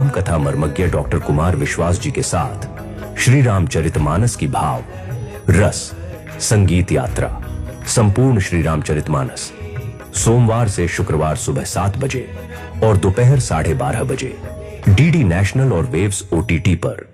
राम कथा मर्मज्ञ डॉक्टर कुमार विश्वास जी के साथ श्री रामचरितमानस की भाव रस संगीत यात्रा संपूर्ण श्री रामचरितमानस सोमवार से शुक्रवार सुबह 7 बजे और दोपहर 12:30 बजे डीडी नेशनल और वेव्स OTT पर।